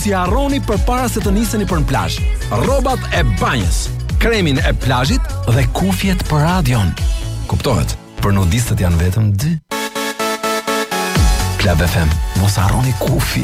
Mos i harroni përpara se të niseni për në plazh. Rrobat e banjës, kremin e plazhit dhe kufjet për radion. Kuptohet? Për nudistët janë vetëm 2. Club FM, mos harroni kufi.